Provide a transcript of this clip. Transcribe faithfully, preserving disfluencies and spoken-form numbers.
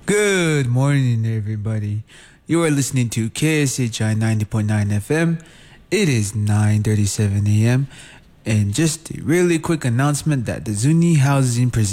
Good morning, everybody. You are listening to K S H I ninety point nine F M. It is nine thirty-seven a m. And just a really quick announcement that the Zuni Housing presents